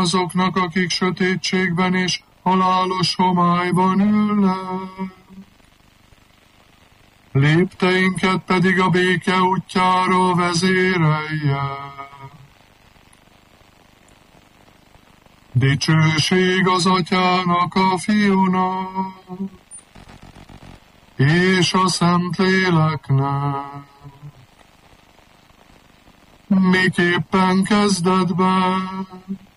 azoknak, akik sötétségben és halálos homályban ülnek. Lépteinket pedig a béke útjára vezérelje. Dicsőség az Atyának, a Fiúnak, és a Szentléleknek, miképpen kezdetben,